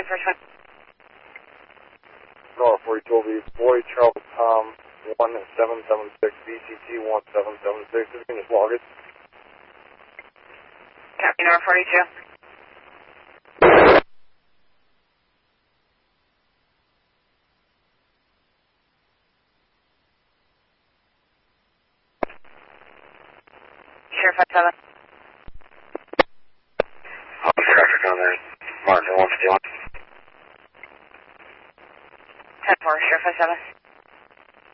first one. North 42 will be Boy Charles Tom 1776, BCT 1776. This is log it. Copy, North 42. Sheriff 57. Traffic on there. Martin 151. 10-4, Sheriff 57.